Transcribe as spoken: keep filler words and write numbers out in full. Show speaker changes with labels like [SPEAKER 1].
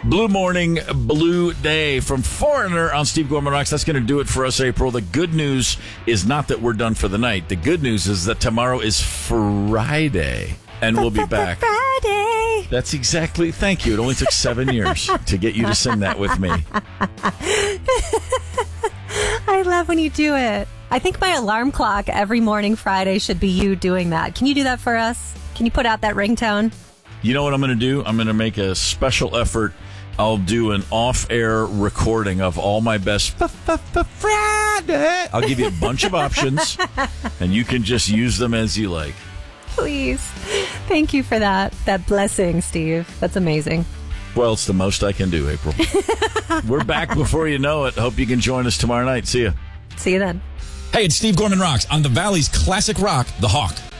[SPEAKER 1] Blue Morning, Blue Day from Foreigner on Steve Gorman Rocks. That's going to do it for us, April. The good news is not that we're done for the night. The good news is that tomorrow is Friday, and we'll be back.
[SPEAKER 2] Friday.
[SPEAKER 1] That's exactly, thank you. It only took seven years to get you to sing that with me.
[SPEAKER 2] I love when you do it. I think my alarm clock every morning Friday should be you doing that. Can you do that for us? Can you put out that ringtone?
[SPEAKER 1] You know what I'm going to do? I'm going to make a special effort. I'll do an off-air recording of all my best Friday. I'll give you a bunch of options, and you can just use them as you like.
[SPEAKER 2] Please. Thank you for that. That blessing, Steve. That's amazing.
[SPEAKER 1] Well, it's the most I can do, April. We're back before you know it. Hope you can join us tomorrow night. See ya.
[SPEAKER 2] See you then.
[SPEAKER 3] Hey, it's Steve Gorman Rocks on the Valley's classic rock, The Hawk.